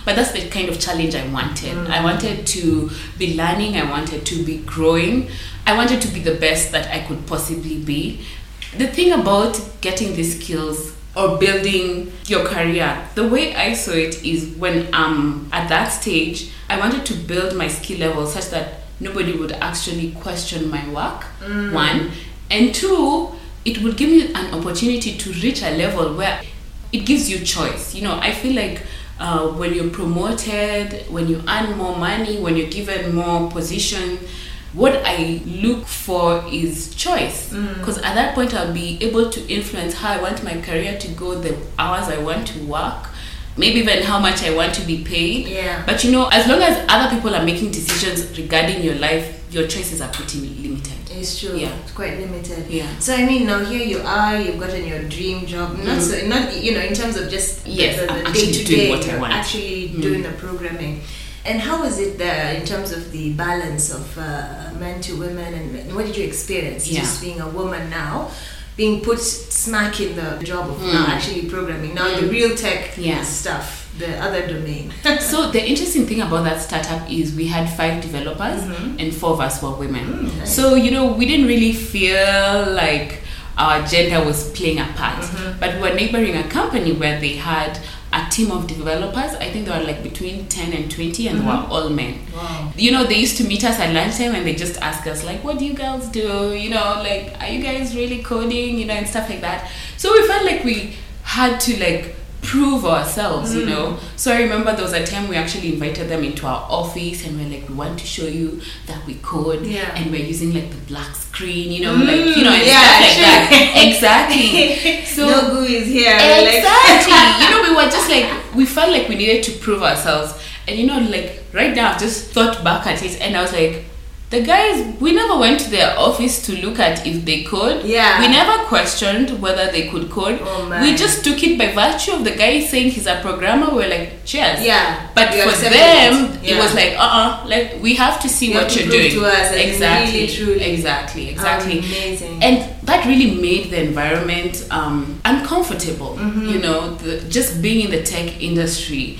But that's the kind of challenge I wanted. I wanted to be learning. I wanted to be growing. I wanted to be the best that I could possibly be. The thing about getting these skills or building your career, the way I saw it is when I'm at that stage, I wanted to build my skill level such that nobody would actually question my work, one. And two, it would give me an opportunity to reach a level where it gives you choice. You know, I feel like when you're promoted, when you earn more money, when you're given more position, what I look for is choice. Because at that point, I'll be able to influence how I want my career to go, the hours I want to work, maybe even how much I want to be paid. Yeah. But you know, as long as other people are making decisions regarding your life, your choices are pretty limited. It's true. Yeah. It's quite limited. Yeah. So I mean, now here you are. You've gotten your dream job. Not you know, in terms of just Yes, the I'm actually day-to-day, doing what I you're want. actually doing the programming. And how is it there in terms of the balance of men to women, and what did you experience just being a woman now, being put smack in the job of now actually programming, now the real tech stuff, the other domain? So the interesting thing about that startup is we had 5 developers and 4 of us were women. Nice. So, you know, we didn't really feel like our gender was playing a part. But we were neighboring a company where they had a team of developers. I think they were like between 10 and 20 and they were all men. Wow. You know, they used to meet us at lunchtime and they just ask us like, what do you girls do? You know, like, are you guys really coding? You know, and stuff like that. So we felt like we had to like prove ourselves, you know. So I remember there was a time we actually invited them into our office and we're like, we want to show you that we code, and we're using like the black screen, you know, like, you know, and stuff like that. Exactly. So no GUI is here. Exactly. You know, we were just like, we felt like we needed to prove ourselves. And you know, like right now I've just thought back at it and I was like, the guys, we never went to their office to look at if they could. Yeah. We never questioned whether they could code. Oh, man. We just took it by virtue of the guy saying he's a programmer. We're like, cheers. Yeah. But You for accepted them, it. it was like, like we have to see You what have to you're prove doing. to us that you Exactly. really, truly- Exactly. Amazing. And that really made the environment uncomfortable. You know, just being in the tech industry,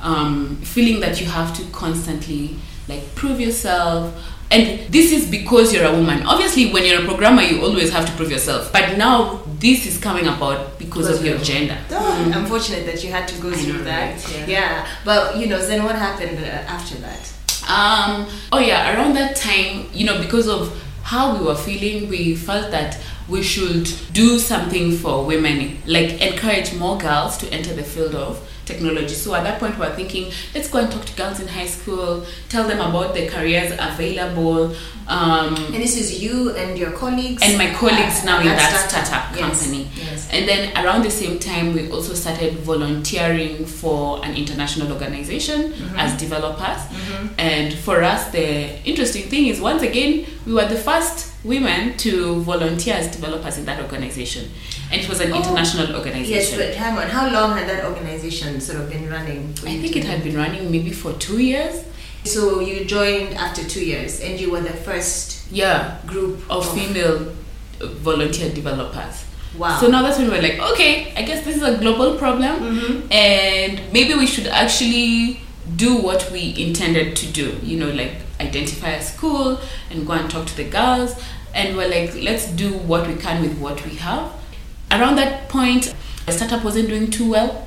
feeling that you have to constantly like prove yourself. And this is because you're a woman. Obviously, when you're a programmer, you always have to prove yourself. But now this is coming about because of your gender. Oh, unfortunate that you had to go through that. Right, Yeah. But you know, then what happened after that? Around that time, you know, because of how we were feeling, we felt that we should do something for women, like encourage more girls to enter the field of technology. So at that point we were thinking, let's go and talk to girls in high school, tell them about the careers available. And this is you and your colleagues? And my colleagues now in that startup. startup company. Yes. And then around the same time, we also started volunteering for an international organization as developers. And for us, the interesting thing is, once again, we were the first women to volunteer as developers in that organization. And it was an international organization. Yes, but hang on. How long had that organization sort of been running? I think it had been running maybe for 2 years. So you joined after 2 years, and you were the first group of female volunteer developers. Wow. So now that's when we're like, okay, I guess this is a global problem, and maybe we should actually do what we intended to do, you know, like identify a school and go and talk to the girls. And we're like, let's do what we can with what we have. Around that point, the startup wasn't doing too well.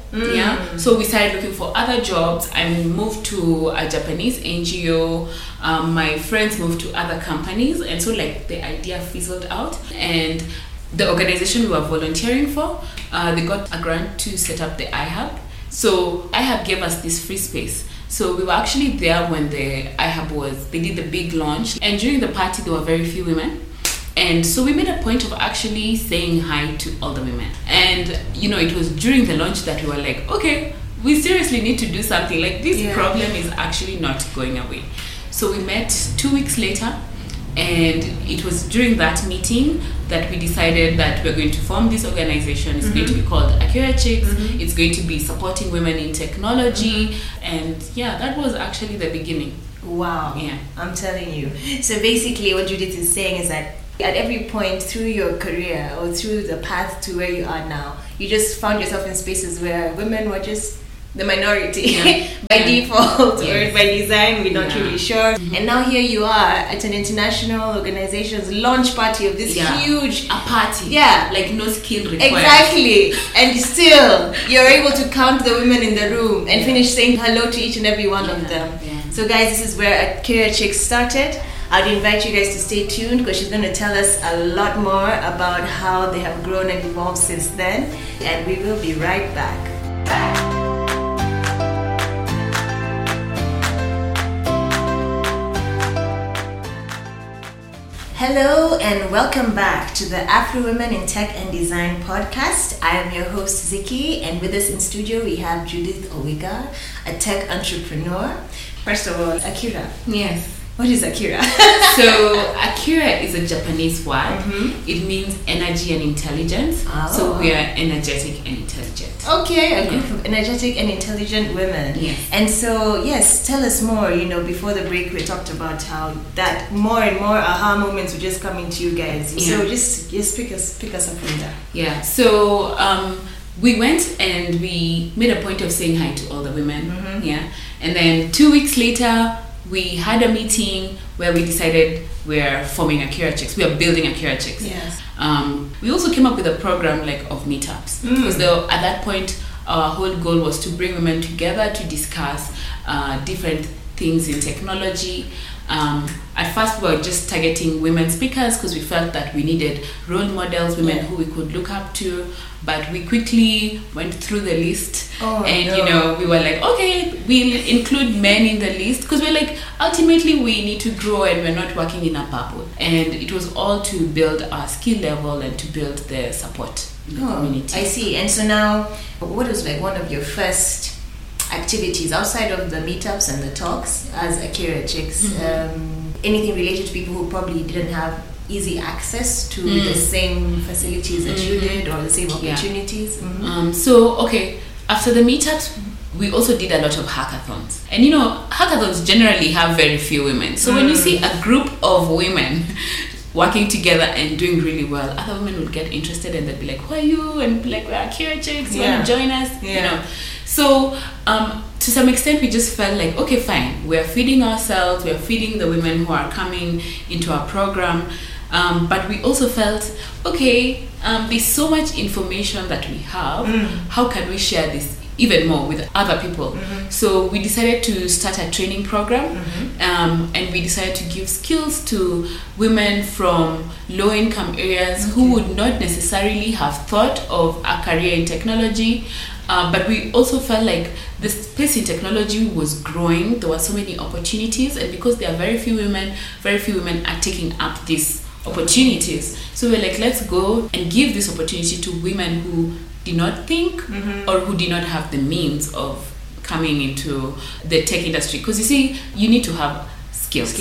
So we started looking for other jobs. I moved to a Japanese NGO. My friends moved to other companies, and so like the idea fizzled out. And the organization we were volunteering for, they got a grant to set up the iHub. So iHub gave us this free space. So we were actually there when the iHub they did the big launch, and during the party there were very few women. And so we made a point of actually saying hi to all the women. And, you know, it was during the launch that we were like, okay, we seriously need to do something. Like, this problem is actually not going away. So we met 2 weeks later, and it was during that meeting that we decided that we're going to form this organization. It's going to be called Akira Chicks. It's going to be supporting women in technology. And yeah, that was actually the beginning. Wow. Yeah. I'm telling you. So basically what Judith is saying is that at every point through your career or through the path to where you are now, you just found yourself in spaces where women were just the minority by default or by design. We're not really sure. And now here you are at an international organization's launch party of this huge party. Like no skill required. Exactly. And still you're able to count the women in the room and finish saying hello to each and every one of them. So guys, this is where Akira Chicks started. I'd invite you guys to stay tuned because she's going to tell us a lot more about how they have grown and evolved since then. And we will be right back. Hello and welcome back to the Afro Women in Tech and Design podcast. I am your host Ziki, and with us in studio we have Judith Owiga, a tech entrepreneur. First of all, Akira. Yes. What is Akira? So Akira is a Japanese word. It means energy and intelligence. So we are energetic and intelligent. Okay, a group of energetic and intelligent women. Yes. And so, yes, tell us more. Before the break we talked about how that more and more aha moments were just coming to you guys. So just pick us up from there. Yeah. So we went and we made a point of saying hi to all the women. And then 2 weeks later, we had a meeting where we decided we're forming Akira Chicks. We are building Akira Chicks. Yes. We also came up with a program of meetups because at that point our whole goal was to bring women together to discuss different things in technology. At first we were just targeting women speakers because we felt that we needed role models, women who we could look up to, but we quickly went through the list we were like, okay, we'll include men in the list because we're like, ultimately we need to grow and we're not working in a bubble, and it was all to build our skill level and to build the support in the community. I see. And so now, what was one of your first activities outside of the meetups and the talks as Akira Chicks? Anything related to people who probably didn't have easy access to the same facilities that you did or the same opportunities? After the meetups, we also did a lot of hackathons. And hackathons generally have very few women. So when you see a group of women working together and doing really well, other women will get interested and they'll be like, who are you? And be like, we're Akira Chicks, you want to join us? So to some extent we just felt like, okay, fine, we're feeding ourselves, we're feeding the women who are coming into our program, but we also felt, okay, there's so much information that we have, how can we share this even more with other people? So we decided to start a training program, and we decided to give skills to women from low-income areas who would not necessarily have thought of a career in technology. But we also felt like the space in technology was growing. There were so many opportunities, and because there are very few women are taking up these opportunities. So we're like, let's go and give this opportunity to women who did not think or who did not have the means of coming into the tech industry. Because you see, you need to have skills.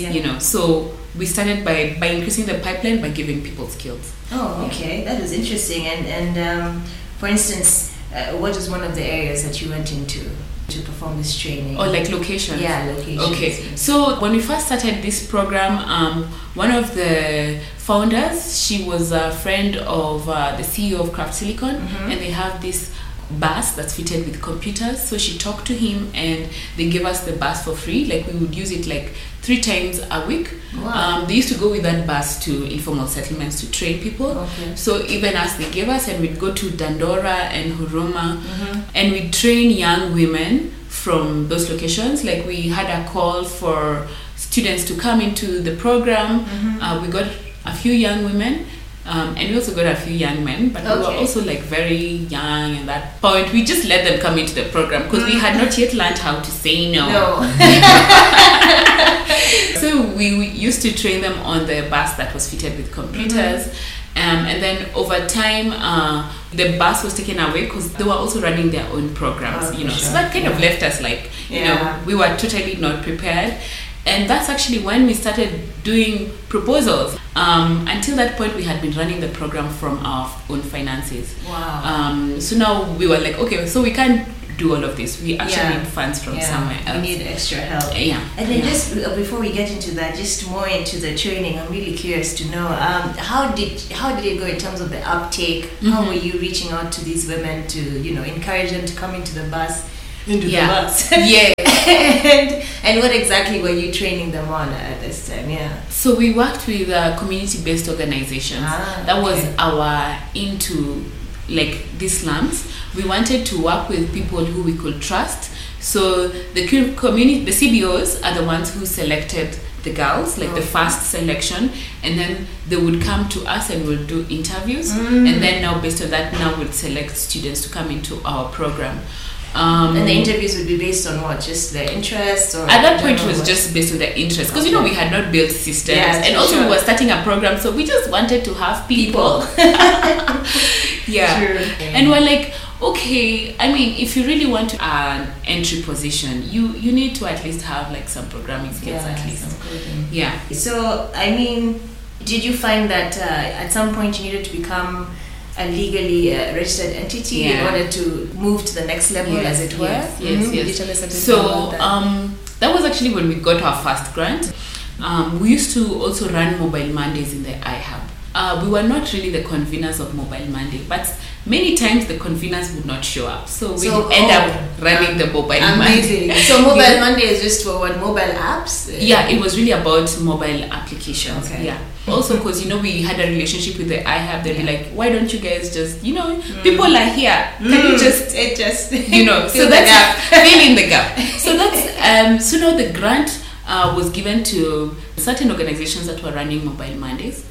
So we started by increasing the pipeline by giving people skills. Oh, okay. That is interesting. And for instance, what is one of the areas that you went into to perform this training? Or locations? Yeah, locations. Okay. So when we first started this program, one of the founders, she was a friend of the CEO of Craft Silicon, and they have this bus that's fitted with computers. So she talked to him and they gave us the bus for free. We would use it 3 times a week. Wow. They used to go with that bus to informal settlements to train people. Okay. So even as they gave us, and we'd go to Dandora and Huruma, and we'd train young women from those locations. We had a call for students to come into the program. We got a few young women. And we also got a few young men, but we were also very young at that point. We just let them come into the program because we had not yet learned how to say no. So we used to train them on the bus that was fitted with computers. And then over time, the bus was taken away because they were also running their own programs, Sure. So that kind of left us we were totally not prepared. And that's actually when we started doing proposals. Until that point, we had been running the program from our own finances. Wow. So now we were like, okay, so we can't do all of this. We actually need funds from somewhere else. We need extra help. And then just before we get into that, just more into the training, I'm really curious to know how did it go in terms of the uptake? How were you reaching out to these women to encourage them to come into the bus? into the bus. Yeah. and what exactly were you training them on at this time? Yeah. So we worked with community-based organizations. That was our into like these slums. We wanted to work with people who we could trust. So the community, the CBOs are the ones who selected the girls, like the first selection, and then they would come to us and we'll do interviews, and then now based on that, now we'll select students to come into our program. And the interviews would be based on what? Just their interests? Or at that point it was just based on their interest, because we had not built systems, and also we were starting a program, so we just wanted to have people. Yeah. True. And we're like, okay, I mean, if you really want to an entry position, you need to at least have like some programming skills at least. Yeah. So I mean, did you find that at some point you needed to become a legally registered entity in order to move to the next level, as it were? Yes. So that was actually when we got our first grant. We used to also run Mobile Mondays in the iHub. We were not really the conveners of Mobile Monday, but many times the conveners would not show up, so we end up running the Mobile Monday. So Mobile Monday is just for what, mobile apps? Yeah, it was really about mobile applications. Okay. Yeah. Also, because we had a relationship with the iHub, they'd be like, why don't you guys just, people are here, can you just so that's fill in the gap. So that's so now the grant was given to certain organizations that were running Mobile Mondays.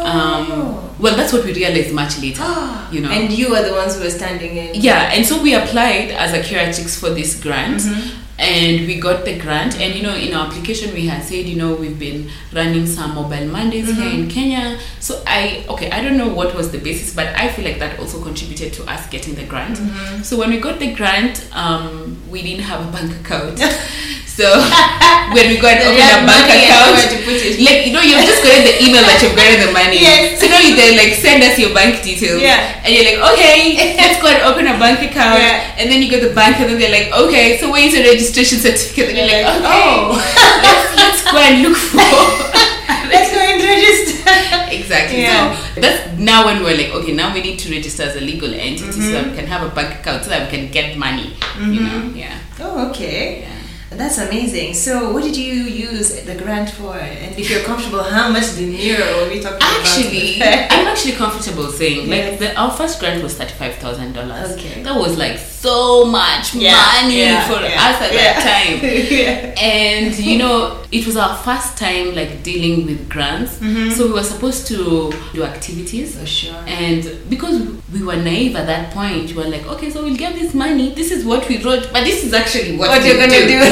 Well, that's what we realized much later. And you were the ones who were standing in. Yeah, and so we applied as a Curatics for this grant. And we got the grant, and in our application we had said we've been running some Mobile Mondays here in Kenya. So I don't know what was the basis, but I feel like that also contributed to us getting the grant. So when we got the grant, we didn't have a bank account. So when we go and open a bank account, like you've just gotten the email that you've gotten the money. So they like send us your bank details, and you're like, okay, let's go and open a bank account. And then you go to the bank, and then they're like, okay, so where's your registration certificate? And you're like, okay, let's go and look for. Let's go and register. Exactly. So that's now when we're like, okay, now we need to register as a legal entity so that we can have a bank account, so that we can get money. Yeah. Oh, okay. Yeah. That's amazing. So what did you use the grant for? And if you're comfortable, how much dinero are we talking about? I'm actually comfortable saying, like, our first grant was $35,000. Okay. That was like so much money for us at that time. And it was our first time like dealing with grants. So we were supposed to do activities. For sure. And because we were naive at that point, we were like, okay, so we'll get this money. This is what we wrote, but this is actually what you're gonna do.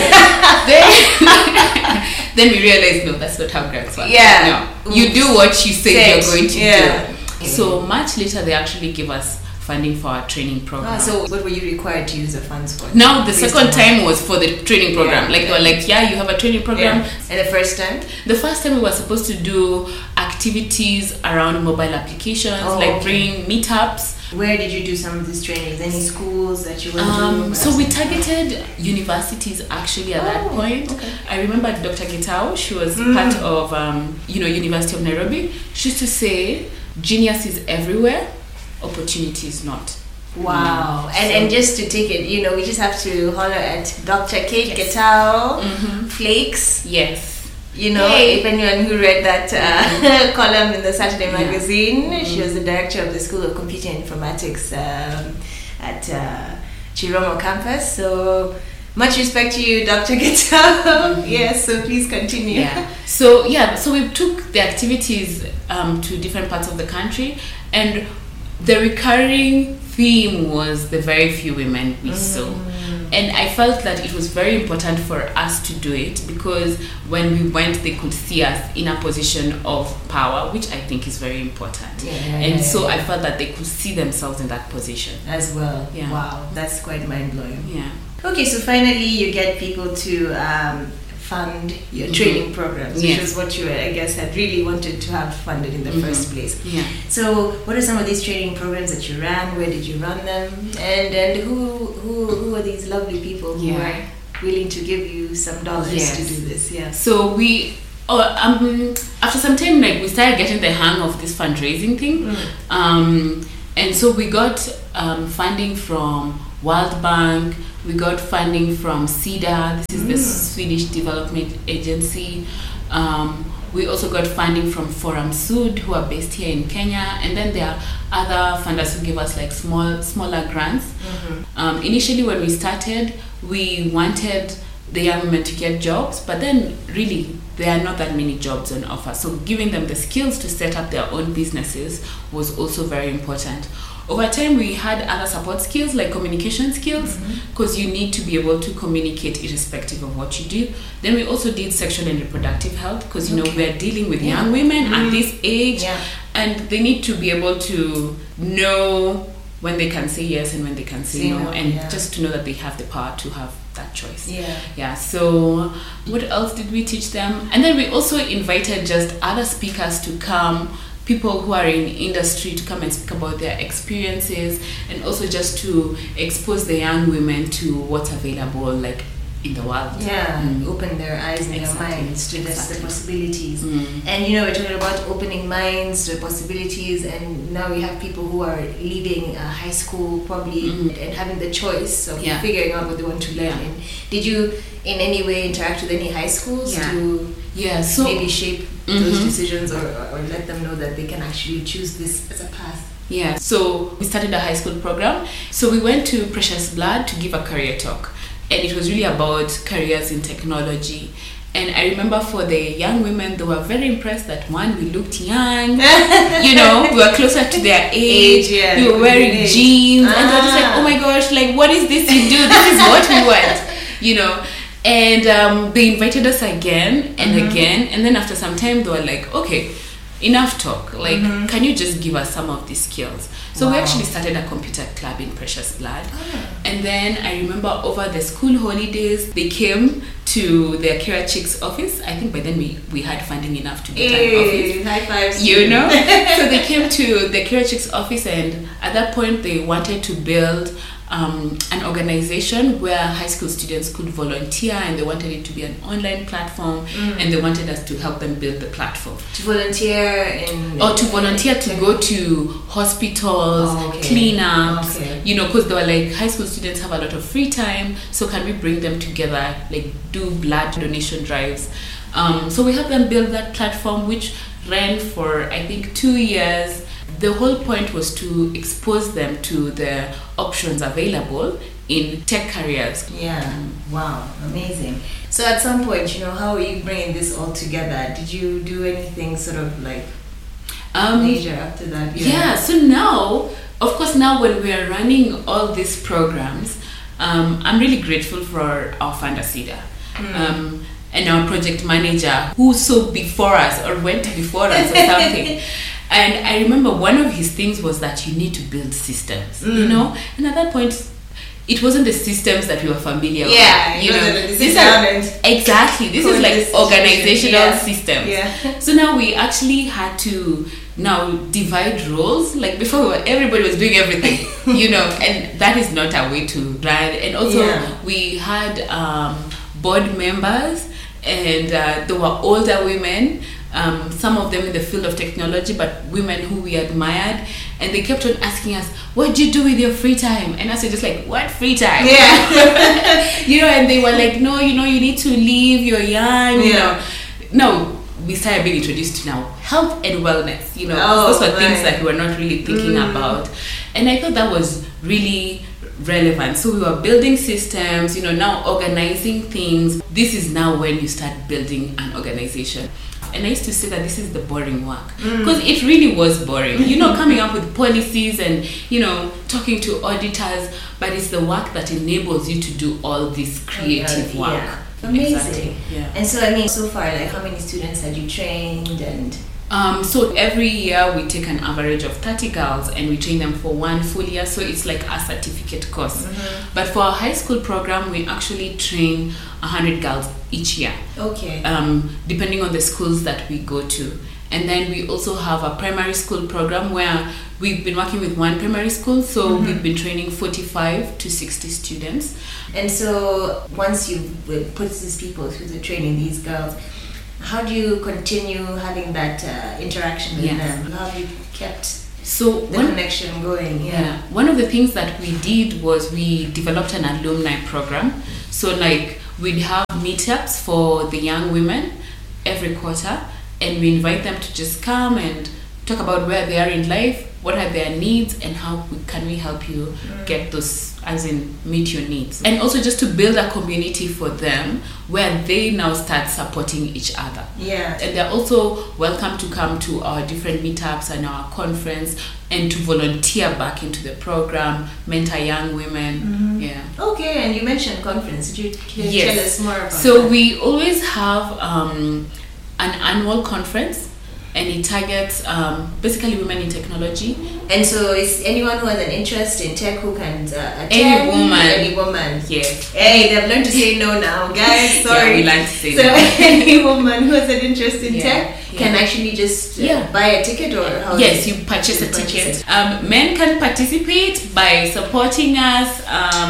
Then we realized, no, that's not how grants work. No, you do what you say you're going to do. So much later, they actually give us funding for our training program. So what were you required to use the funds for? Now the second time was for the training program. They were like, you have a training program. And the first time? The first time we were supposed to do activities around mobile applications, bringing meetups. Where did you do some of these trainings? Any schools that you went to? So we targeted universities actually at that point. Okay. I remember Dr. Gitao, she was part of University of Nairobi. She used to say, genius is everywhere, opportunity is not. Wow. And just to take it, we just have to holler at Dr. Kate Gitao, Flakes. Yes. If anyone who read that column in the Saturday magazine, she was the director of the School of Computing Informatics at Chiromo campus. So much respect to you, Dr. Gitao. Yes, so please continue. So we took the activities to different parts of the country, and the recurring theme was the very few women we saw. And I felt that it was very important for us to do it, because when we went, they could see us in a position of power, which I think is very important. So I felt that they could see themselves in that position as well. Wow, that's quite mind-blowing. Yeah. Okay, so finally you get people to fund your training programs, which is what you, I guess, had really wanted to have funded in the first place. So what are some of these training programs that you ran? Where did you run them? And who are these lovely people who are willing to give you some dollars to do this? So we after some time, like, we started getting the hang of this fundraising thing. And so we got funding from World Bank. We got funding from SIDA. This is the Swedish Development Agency. We also got funding from Forum Sud, who are based here in Kenya, and then there are other funders who give us like smaller grants. Initially, when we started, we wanted the young women to get jobs, but then really there are not that many jobs on offer. So giving them the skills to set up their own businesses was also very important. Over time, we had other support skills like communication skills, because you need to be able to communicate irrespective of what you do. Then we also did sexual and reproductive health, because we're dealing with young women at this age, and they need to be able to know when they can say yes and when they can say no, and just to know that they have the power to have that choice. So what else did we teach them? And then we also invited just other speakers to come, people who are in industry, to come and speak about their experiences, and also just to expose the young women to what's available like in the world. Open their eyes and their minds to the possibilities. And we're talking about opening minds to possibilities, and now we have people who are leaving high school probably and having the choice of figuring out what they want to learn. And did you in any way interact with any high schools to so maybe shape those decisions, or let them know that they can actually choose this as a path? So we started a high school program. So we went to Precious Blood to give a career talk, and it was really about careers in technology. And I remember for the young women, they were very impressed that one, we looked young, we were closer to their age, we were wearing jeans, and they were just like, oh my gosh, like what is this you do? This is what we want, And they invited us again and again, and then after some time they were like, okay, enough talk, like can you just give us some of these skills? So we actually started a computer club in Precious Blood. And then I remember over the school holidays, they came to the Akira Chicks office. I think by then we had funding enough to get an office. High fives. So they came to the Akira Chicks office, and at that point they wanted to build an organization where high school students could volunteer, and they wanted it to be an online platform, and they wanted us to help them build the platform. To volunteer to go to hospitals, cleanups, because they were like, high school students have a lot of free time, so can we bring them together, like do blood donation drives? So we helped them build that platform, which ran for I think 2 years. The whole point was to expose them to the options available in tech careers. Wow, amazing. So at some point, how are you bringing this all together? Did you do anything sort of like major after that? So now, of course, now when we are running all these programs, I'm really grateful for our funder SIDA. And our project manager who saw before us or went before us or something. And I remember one of his things was that you need to build systems, and at that point it wasn't the systems that we were familiar with. Exactly. This is like organizational systems. So now we actually had to divide roles. Like before, everybody was doing everything, and that is not our way to run. And also we had board members, and there were older women, some of them in the field of technology, but women who we admired, and they kept on asking us, what do you do with your free time? And us were just like, what free time? And they were like, no, you need to leave, you're young, No, we started being introduced to now health and wellness, those were things that we were not really thinking about. And I thought that was really relevant. So we were building systems, now organizing things. This is now when you start building an organization. And I used to say that this is the boring work, because it really was boring, coming up with policies and talking to auditors, but it's the work that enables you to do all this creative work. Amazing. And so so far, like, how many students had you trained? And so every year we take an average of 30 girls and we train them for 1 full year, so it's like a certificate course. But for our high school program, we actually train 100 girls each year, depending on the schools that we go to. And then we also have a primary school program where we've been working with one primary school, so we've been training 45 to 60 students. And so once you put these people through the training, these girls, how do you continue having that interaction with them? How have you kept So the connection going. Yeah. One of the things that we did was we developed an alumni program. So like we'd have meetups for the young women every quarter, and we invite them to just come and talk about where they are in life, what are their needs, and how can we help you get those, as in meet your needs. And also just to build a community for them where they now start supporting each other. Yeah. And they're also welcome to come to our different meetups and our conference and to volunteer back into the program, mentor young women. Yeah. Okay, and you mentioned conference. Could you tell us more about So that? we always have an annual conference, and it targets basically women in technology. And so is anyone who has an interest in tech who can attend? Any woman. Yes. Hey, they've learned to say no now, guys. Sorry. Yeah, we like to say so no. any woman who has an interest in tech Yeah. can actually just buy a ticket, or how? Yes, you purchase a ticket. Men can participate by supporting us,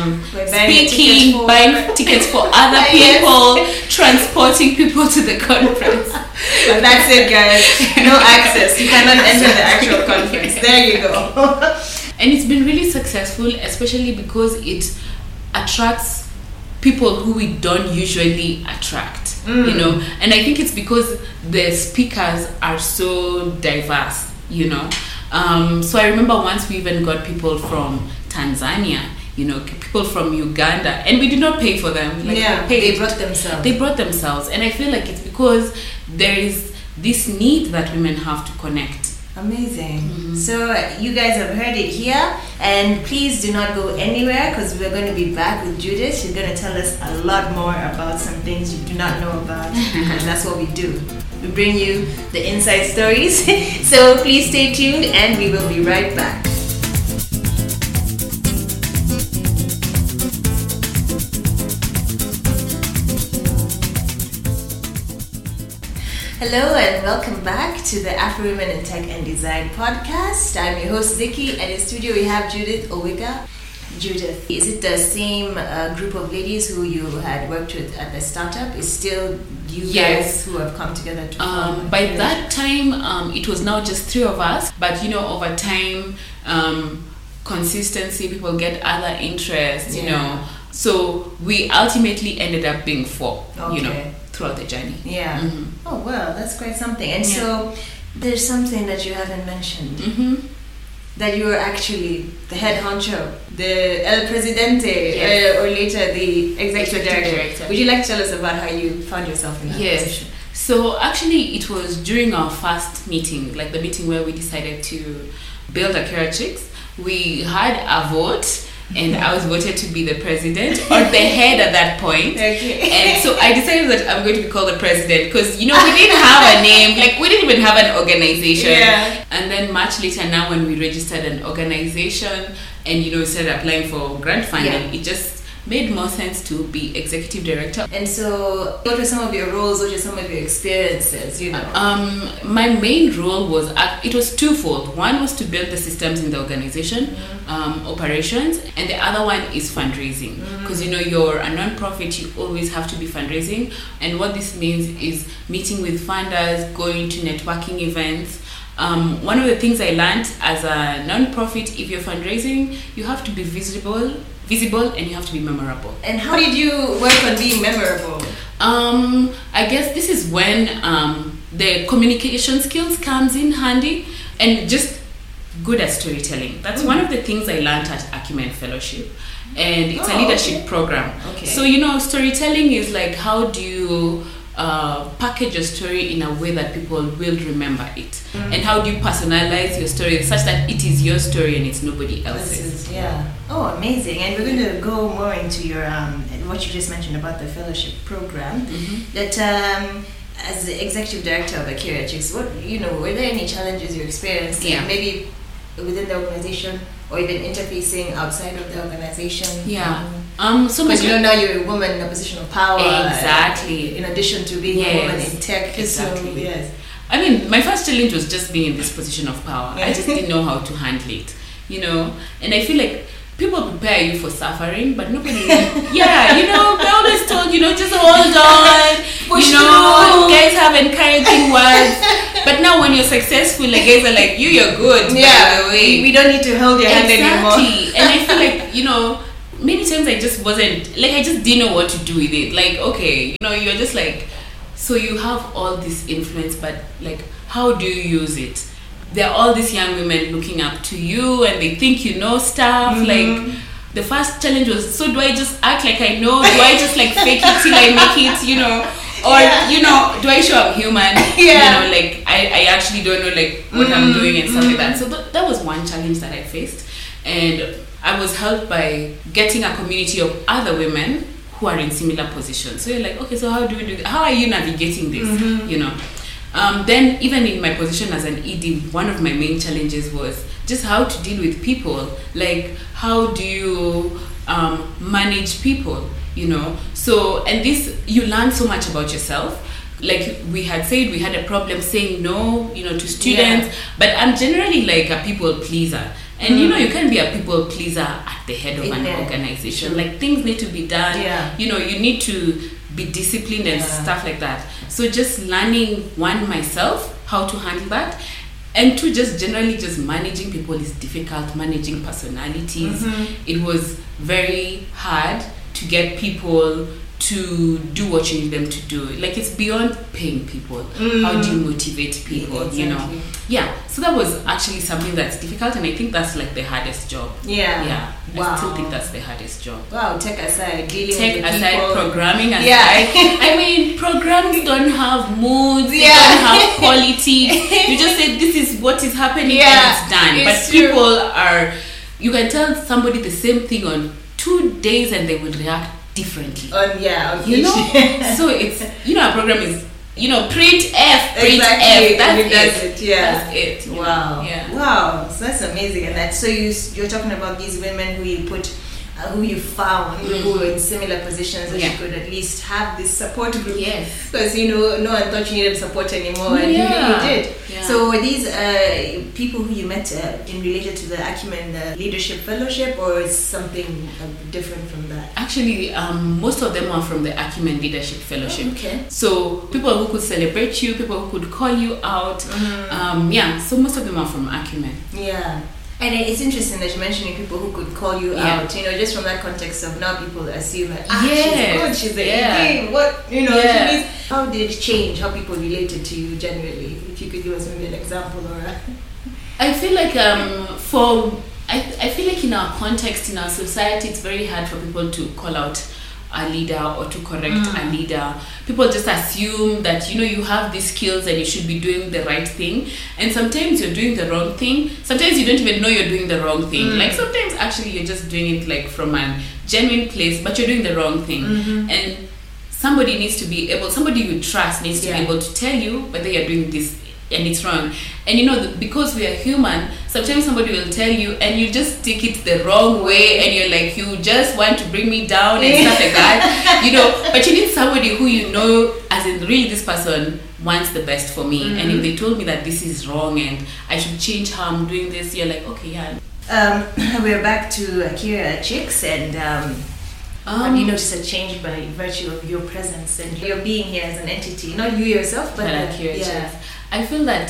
speaking, buying tickets for other people, transporting people to the conference. But that's it, guys. No access. You cannot enter the actual conference. There you go. And it's been really successful, especially because it attracts people who we don't usually attract, you know. And I think it's because the speakers are so diverse, you know. So I remember once we even got people from Tanzania, you know, people from Uganda, and we did not pay for them. Like, they brought themselves. They brought themselves, and I feel like it's because there is this need that women have to connect. Amazing. So you guys have heard it here, and please do not go anywhere, because we're going to be back with Judith. She's going to tell us a lot more about some things you do not know about, and that's what we do. We bring you the inside stories. So please stay tuned, and we will be right back. Hello and welcome back to the Afro Women in Tech and Design podcast. I'm your host Ziki, and in studio we have Judith Owiga. Judith, is it the same group of ladies who you had worked with at the startup? Is still you guys who have come together to form? By that time, it was now just 3 of us, but you know, over time, consistency, people get other interests, you know. So we ultimately ended up being 4, you know, throughout the journey. Yeah. Oh, well, that's quite something. And so there's something that you haven't mentioned. That you were actually the head honcho, the El Presidente, or later the executive director. Would you like to tell us about how you found yourself in that position? So actually it was during our first meeting, like the meeting where we decided to build Akira Chicks. We had a vote, and I was voted to be the president or the head at that point. And so I decided that I'm going to be called the president, because, you know, we didn't have a name, like we didn't even have an organization. And then much later now, when we registered an organization and, you know, started applying for grant funding, it just made more sense to be executive director. And so what were some of your roles? What were some of your experiences, you know? My main role was, it was twofold. One was to build the systems in the organization, operations, and the other one is fundraising. Because, you know, you're a non-profit, you always have to be fundraising. And what this means is meeting with funders, going to networking events. One of the things I learned as a non-profit, if you're fundraising, you have to be visible, and you have to be memorable. And how did you work on being memorable? I guess this is when the communication skills comes in handy, and just good at storytelling. That's one of the things I learned at Acumen Fellowship, and it's a leadership program. So, you know, storytelling is like, how do you package your story in a way that people will remember it, and how do you personalize your story such that it is your story and it's nobody else's. Oh, amazing. And we're going to go more into your what you just mentioned about the fellowship program. That as the executive director of Akira Chicks, what, you know, were there any challenges you experienced maybe within the organization, or even interfacing outside of the organization? So because, you know, now you're a woman in a position of power. In addition to being a woman in tech. I mean, my first challenge was just being in this position of power. I just didn't know how to handle it, you know. And I feel like people prepare you for suffering, but nobody you know, they always told, you know, just hold on, you know, guys have encouraging words, But now when you're successful, like guys are like, you're good. Yeah. By the way, we don't need to hold your hand anymore. And I feel like, many times I just wasn't, like, I just didn't know what to do with it. Like, okay, you're just like, so you have all this influence, but like, how do you use it? There are all these young women looking up to you and they think you know stuff. Like, the first challenge was, so do I just act like I know? Do I just like fake it till I make it, Or, do I show I'm human? Yeah. Like, I actually don't know, like, what I'm doing and stuff like that. So that was one challenge that I faced. And I was helped by getting a community of other women who are in similar positions. So you're like, okay, so how do we do that? How are you navigating this? Then even in my position as an ED, one of my main challenges was just how to deal with people. Like, how do you manage people? So, and this, you learn so much about yourself. Like we had said, we had a problem saying no, to students, but I'm generally like a people pleaser. And you can be a people pleaser at the head of an organization. Like, things need to be done. Yeah. You need to be disciplined and stuff like that. So just learning, one, myself, how to handle that. And two, just generally just managing people is difficult. Managing personalities. It was very hard to get people to do what you need them to do. Like, it's beyond paying people. How do you motivate people? Exactly. So that was actually something that's difficult, and I think that's like the hardest job. Wow. I still think that's the hardest job. Wow. Tech aside, people. Programming aside. I mean, programs don't have moods. They don't have quality. You just say this is what is happening and it's done. But people are, you can tell somebody the same thing on 2 days and they will react differently. So it's, a program is, print F, exactly. That's it. That's it. Wow. Wow. So that's amazing. And that, so you're talking about these women who you put, who you found, who were in similar positions, that you could at least have this support group. Yes. Because no one thought you needed support anymore, and you did. Yeah. So were these people who you met in relation to the Acumen Leadership Fellowship, or is something different from that? Actually, most of them are from the Acumen Leadership Fellowship. Okay. So people who could celebrate you, people who could call you out. So most of them are from Acumen. Yeah. And it's interesting that you're mentioning people who could call you out, just from that context of now people assume that, she's the ED, what, she means. How did it change how people related to you generally? If you could give us maybe an example or I feel like I feel like in our context, in our society, it's very hard for people to call out a leader or to correct a leader. People just assume that you have these skills and you should be doing the right thing, and sometimes you're doing the wrong thing. Sometimes you don't even know you're doing the wrong thing. Like, sometimes actually you're just doing it like from a genuine place, but you're doing the wrong thing. And somebody you trust needs to be able to tell you whether you're doing this and it's wrong. And because we are human, sometimes somebody will tell you and you just take it the wrong way, and you're like, you just want to bring me down and stuff like that. But you need somebody who as in really this person wants the best for me. And if they told me that this is wrong and I should change how I'm doing this, you're like, okay, we're back to Akira Chicks, and have you noticed a change by virtue of your presence and your being here as an entity? Not you yourself, but Akira Chicks. I feel that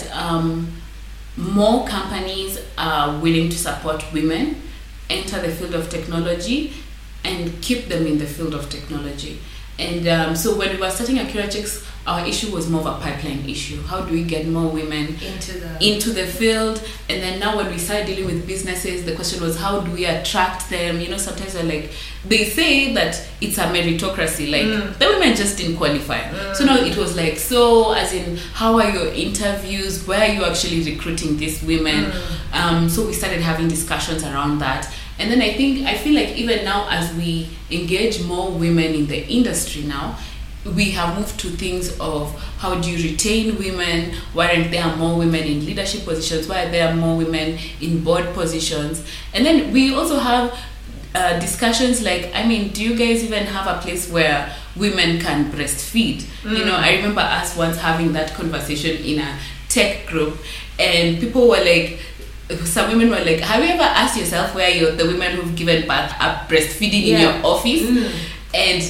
more companies are willing to support women enter the field of technology and keep them in the field of technology. And so when we were starting Akira Chicks, our issue was more of a pipeline issue. How do we get more women into the field? And then now when we started dealing with businesses, the question was, how do we attract them? Sometimes they're like, they say that it's a meritocracy, like the women just didn't qualify. So now it was like, so as in, how are your interviews? Where are you actually recruiting these women? So we started having discussions around that. And then I feel like even now, as we engage more women in the industry now, we have moved to things of how do you retain women? Why aren't there more women in leadership positions? Why are there more women in board positions? And then we also have discussions like, do you guys even have a place where women can breastfeed? I remember us once having that conversation in a tech group, and people were like, some women were like, have you ever asked yourself where you're the women who've given birth are breastfeeding in your office? And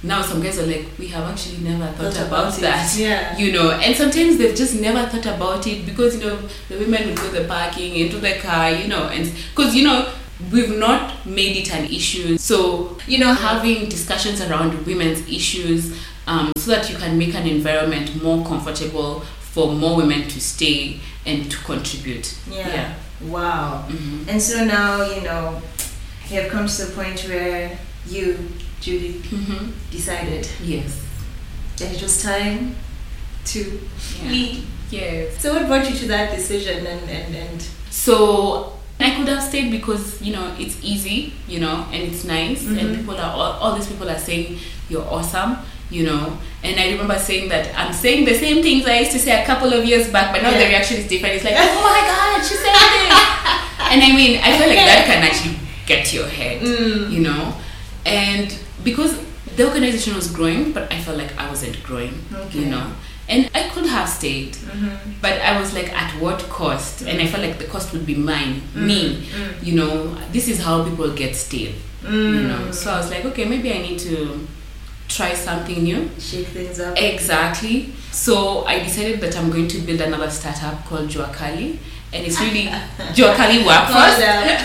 now some guys are like, we have actually never thought about it. that. Yeah. You know, and sometimes they've just never thought about it because, you know, the women would go the parking into the car, you know, and because, you know, we've not made it an issue. So, you know, having discussions around women's issues so that you can make an environment more comfortable for more women to stay and to contribute. Yeah. Wow. Mm-hmm. And so now, you know, you have come to the point where you, Judy, decided that it was time to leave. Yes. So what brought you to that decision? And so I could have stayed because, you know, it's easy, you know, and it's nice, and people are all these people are saying you're awesome, you know. And I remember saying that I'm saying the same things I used to say a couple of years back, but now the reaction is different. It's like, oh my God, she said this. And I mean, I feel like that can actually get to your head, you know. And because the organization was growing, but I felt like I wasn't growing, you know. And I could have stayed, but I was like, at what cost? And I felt like the cost would be me. You know, this is how people get stale, you know. So I was like, okay, maybe I need to try something new. Shake things up. Exactly. So I decided that I'm going to build another startup called Juakali. And it's really Juakali Workforce.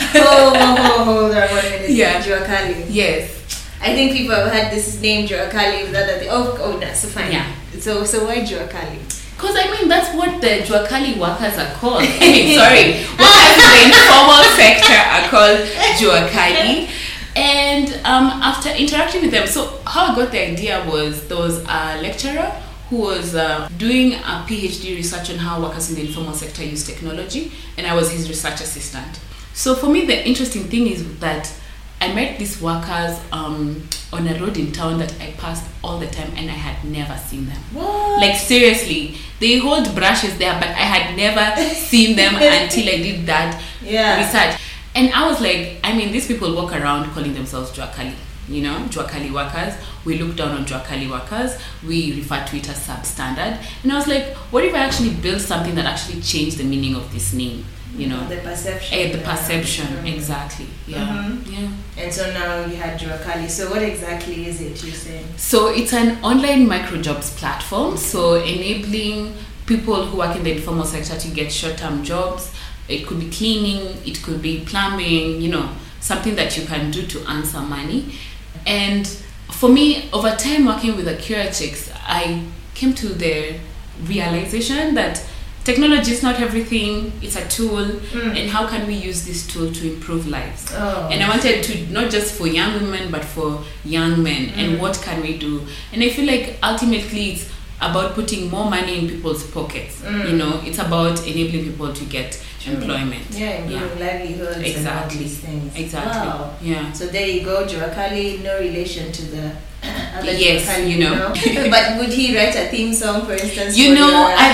Hold on 1 minute. Yeah. Juakali. Yes. I think people have had this name Juakali without that. Oh, that's fine. Yeah. So why Juakali? Because I mean, that's what the Juakali workers are called. I mean, sorry, workers in the informal sector are called Juakali. And after interacting with them, so how I got the idea was there was a lecturer who was doing a PhD research on how workers in the informal sector use technology, and I was his research assistant. So for me, the interesting thing is that I met these workers on a road in town that I passed all the time, and I had never seen them. What? Like seriously, they hold brushes there, but I had never seen them until I did that research. And I was like, I mean, these people walk around calling themselves Juakali, you know, Juakali workers. We look down on Juakali workers. We refer to it as substandard. And I was like, what if I actually build something that actually changed the meaning of this name? You know, the perception. The perception, exactly. Yeah. Yeah. And so now you had Juakali. So what exactly is it you're saying? So it's an online microjobs platform. So enabling people who work in the informal sector to get short-term jobs. It could be cleaning, it could be plumbing, you know, something that you can do to earn some money. And for me, over time working with the Curachicks, I came to the realization that technology is not everything, it's a tool, and how can we use this tool to improve lives? And I wanted to, not just for young women, but for young men, and what can we do? And I feel like ultimately it's about putting more money in people's pockets. You know, it's about enabling people to get employment. Improving livelihoods and all these things. Exactly. Wow. Yeah. So there you go, Juakali, no relation to the other Juakali, you know. But would he write a theme song, for instance? You know,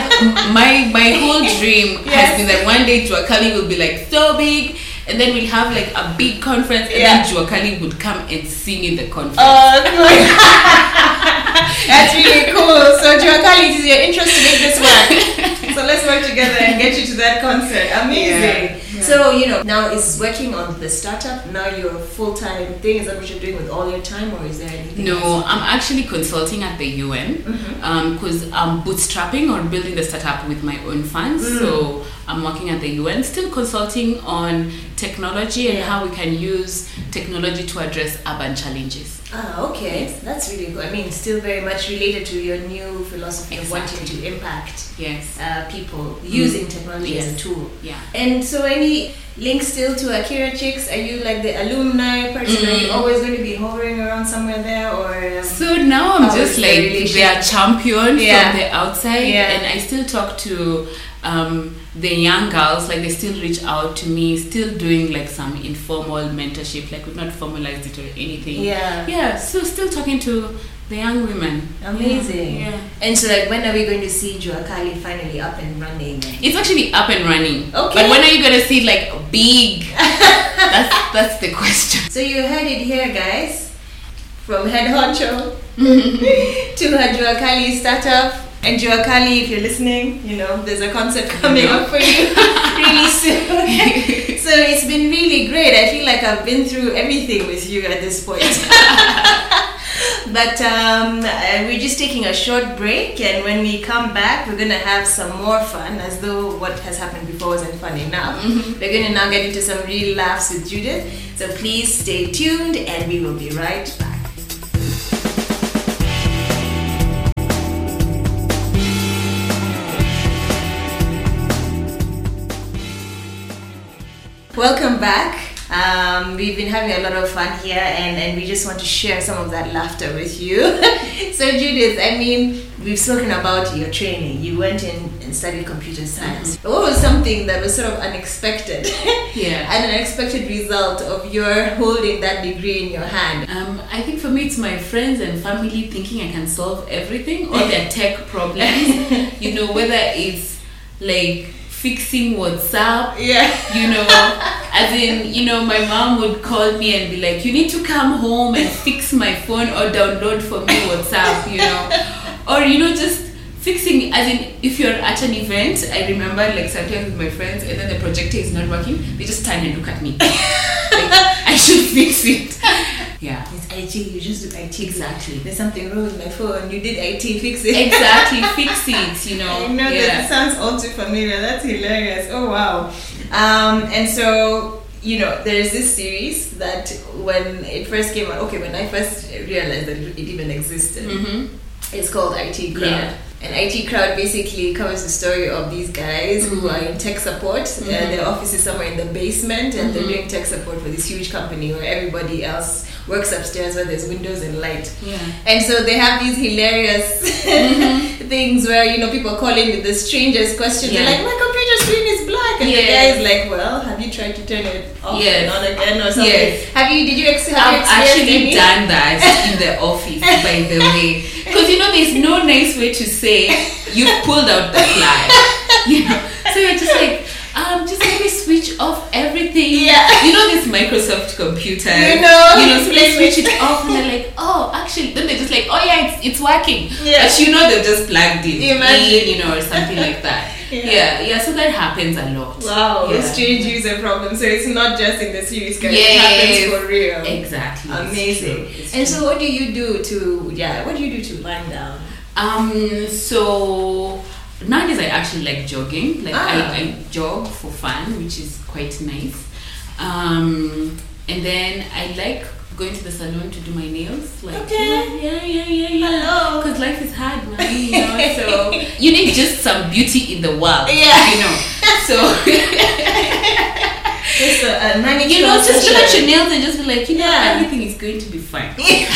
my whole dream has been that one day Juakali will be like so big, and then we'll have like a big conference, and then Juakali would come and sing in the conference. That's really cool. So Juakali, it is your interest to make this work. So let's work together and get you to that concert. Amazing. Yeah. So, you know, now is working on the startup now your full-time thing? Is that what you're doing with all your time, or is there anything else? No, I'm actually consulting at the UN because I'm bootstrapping or building the startup with my own funds. So I'm working at the UN, still consulting on technology and how we can use technology to address urban challenges. Okay. Yes. That's really good. I mean, still very much related to your new philosophy of wanting to impact people using technology as a tool. Yeah. And so any links still to Akira Chicks? Are you like the alumni person? Are you always going to be hovering around somewhere there? Or so now I'm just like their champion from the outside, and I still talk to the young girls, like they still reach out to me, still doing like some informal mentorship, like we've not formalized it or anything. So still talking to the young women. Amazing. And so like when are we going to see Juakali finally up and running? It's actually up and running. Okay. But when are you going to see it like big? that's the question. So you heard it here, guys, from Head Honcho to her Juakali startup. And Juakali, if you're listening, you know, there's a concert coming up for you really soon. So it's been really great. I feel like I've been through everything with you at this point. But we're just taking a short break, and when we come back, we're gonna have some more fun, as though what has happened before wasn't fun enough. We're gonna now get into some real laughs with Judith. So please stay tuned, and we will be right back. Welcome back. We've been having a lot of fun here, and we just want to share some of that laughter with you. So Judith, I mean, we've spoken about your training. You went in and studied computer science. What was something that was sort of unexpected? Yeah. And an unexpected result of your holding that degree in your hand? I think for me it's my friends and family thinking I can solve everything, all their tech problems. You know, whether it's like fixing WhatsApp, you know, as in, you know, my mom would call me and be like, you need to come home and fix my phone or download for me WhatsApp, you know, or, you know, just fixing, as in, if you're at an event, I remember like sometimes with my friends, and then the projector is not working, they just turn and look at me like, I should fix it. Yeah. It's IT, you just do IT. Exactly. There's something wrong with my phone, you did IT, fix it. Exactly, fix it, you know. I know, that sounds all too familiar. That's hilarious. Oh, wow. And so, you know, there's this series that when it first came out, okay, when I first realized that it even existed, it's called IT Crowd. Yeah. And IT Crowd basically covers the story of these guys who are in tech support. Their office is somewhere in the basement, and they're doing tech support for this huge company where everybody else works upstairs where there's windows and light. Yeah. And so they have these hilarious things where, you know, people call in with the strangest questions. They're like, my computer screen is black. And the guy is like, well, have you tried to turn it off and on again or something? Yes. I've actually done that in the office, by the way. Because, you know, there's no nice way to say you've pulled out the flag. You know? So you're just like, just let me switch off everything. Yeah. You know this Microsoft computer. So they switch it off and they're like, oh, actually, then they're just like, oh yeah, it's working. Yeah. But you know they've just plugged it Imagine. in, you know, or something like that. Yeah, so that happens a lot. Wow, yeah. Strange user problem. So it's not just in the series, guys. It happens for real. Exactly. Amazing. And so what do you do to wind down? So nowadays I actually like jogging. Like I jog for fun, which is quite nice. And then I like going to the salon to do my nails. Like, yeah. Hello. Because life is hard, man. You know, so you need just some beauty in the world. Yeah. You know. So just a manicure. You know, just look at your nails and just be like, you know, everything is going to be fine.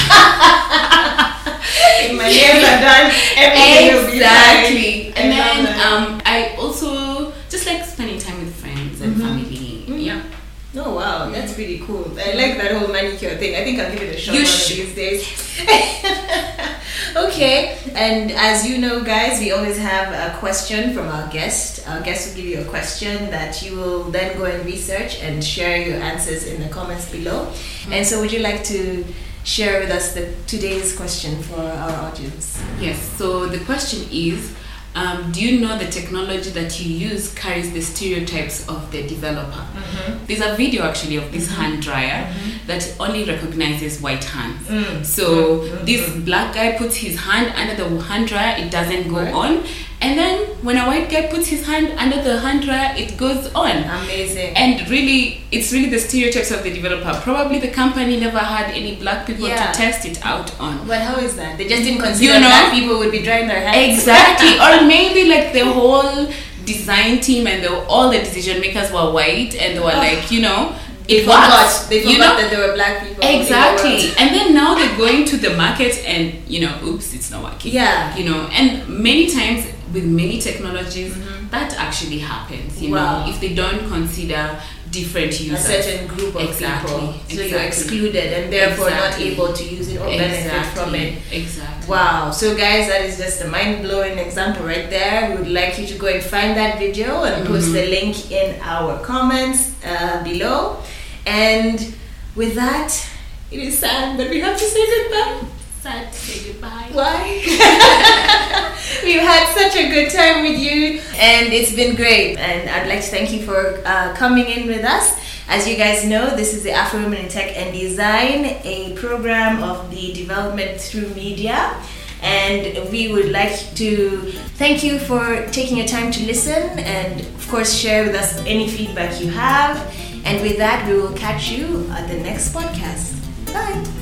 If my nails are done, everything will be fine. And then I also just like spending time with friends and family. Yeah. Oh wow, that's pretty cool. I like that whole manicure thing. I think I'll give it a shot one of these days. Okay, and as you know, guys, we always have a question from our guest. Our guest will give you a question that you will then go and research and share your answers in the comments below. And so would you like to share with us today's question for our audience? Yes, so the question is, do you know the technology that you use carries the stereotypes of the developer? There's a video actually of this hand dryer that only recognizes white hands. So this black guy puts his hand under the hand dryer, it doesn't go on. And then when a white guy puts his hand under the hand dryer, it goes on. Amazing. And really, it's really the stereotypes of the developer. Probably the company never had any black people to test it out on. But how is that? They just didn't consider black people would be drying their hands. Exactly. Or maybe like the whole design team and all the decision makers were white, and they were like, you know, They forgot that there were black people. Exactly. And then now they're going to the market and, you know, oops, it's not working. Yeah. You know, and many times with many technologies, that actually happens, you know, if they don't consider different users. A certain group of people. So you're excluded and therefore not able to use it or benefit from it. Exactly. Wow. So guys, that is just a mind-blowing example right there. We would like you to go and find that video and post the link in our comments below. And with that, it is sad, but we have to say goodbye. Sad to say goodbye. Why? We've had such a good time with you, and it's been great. And I'd like to thank you for coming in with us. As you guys know, this is the Afro Women in Tech and Design, a program of the development through media. And we would like to thank you for taking your time to listen and, of course, share with us any feedback you have. And with that, we will catch you at the next podcast. Bye.